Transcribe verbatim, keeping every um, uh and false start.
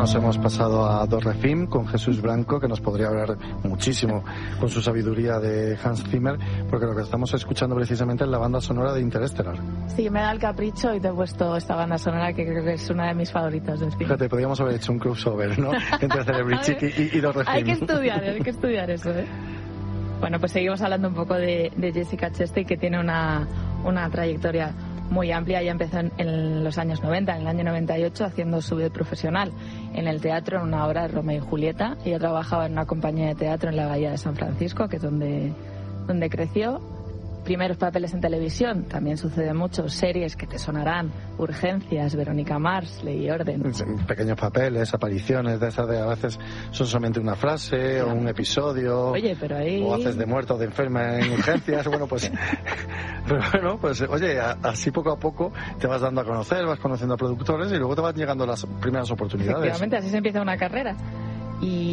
nos hemos pasado a Dorrefilm con Jesús Blanco, que nos podría hablar muchísimo con su sabiduría de Hans Zimmer, porque lo que estamos escuchando precisamente es la banda sonora de Interestelar. Sí, me da el capricho y te he puesto esta banda sonora que creo que es una de mis favoritas del cine. Fíjate, podríamos haber hecho un crossover, ¿no? Entre Celebrity y, y Dorrefilm. Hay que estudiar, hay que estudiar eso, ¿eh? Bueno, pues seguimos hablando un poco de, de Jessica Chastain, que tiene una, una trayectoria muy amplia. Ya empezó en, en los años noventa, en el año noventa y ocho, haciendo su debut profesional en el teatro, en una obra de Romeo y Julieta. Ella trabajaba en una compañía de teatro en la Bahía de San Francisco, que es donde, donde creció. Primeros papeles en televisión, también sucede mucho. Series que te sonarán: Urgencias, Verónica Mars, Ley y Orden. Pequeños papeles, apariciones de esas de a veces son solamente una frase o un episodio. Oye, pero ahí... O haces de muerta o de enferma en Urgencias. Bueno, pues... Pero bueno, pues oye, así poco a poco te vas dando a conocer, vas conociendo a productores y luego te van llegando las primeras oportunidades. Efectivamente, así se empieza una carrera. Y